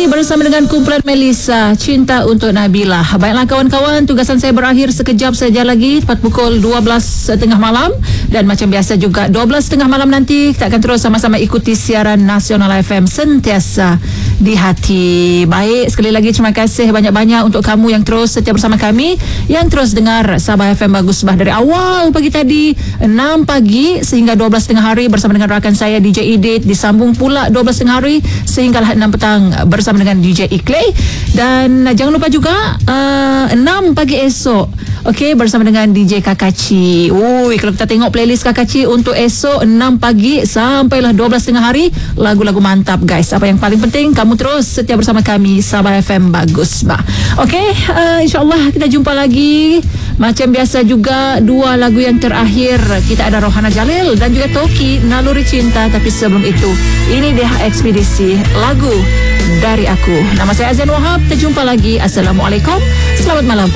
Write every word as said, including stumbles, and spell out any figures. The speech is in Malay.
lagi bersama dengan kumpulan Melissa, Cinta untuk Nabila. Baiklah kawan-kawan, tugasan saya berakhir sekejap saja lagi, tepat pukul dua belas tiga puluh malam. Dan macam biasa juga dua belas tiga puluh malam nanti kita akan terus sama-sama ikuti siaran Nasional F M, sentiasa di hati. Baik, sekali lagi terima kasih banyak-banyak untuk kamu yang terus setia bersama kami, yang terus dengar Sabah F M Bagus Bah dari awal pagi tadi enam pagi sehingga dua belas tengah hari bersama dengan rakan saya D J Edit, disambung pula dua belas tengah hari sehinggalah enam petang bersama dengan D J Iklay. Dan uh, jangan lupa juga uh, enam pagi esok, okey, bersama dengan D J Kakaci. Ui, kalau kita tengok playlist Kakaci untuk esok enam pagi sampailah dua belas tengah hari, lagu-lagu mantap guys. Apa yang paling penting, kamu terus setia bersama kami Sabah F M Bagus Bah. Okey, uh, insyaAllah kita jumpa lagi. Macam biasa juga dua lagu yang terakhir kita ada Rohana Jalil dan juga Toki, Naluri Cinta. Tapi sebelum itu, ini dia ekspedisi lagu dari aku. Nama saya Azan Wahab. Kita jumpa lagi. Assalamualaikum. Selamat malam.